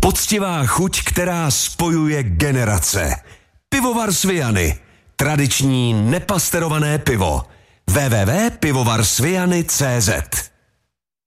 Poctivá chuť, která spojuje generace. Pivovar Sviany. Tradiční nepasterované pivo. www.pivovarsviany.cz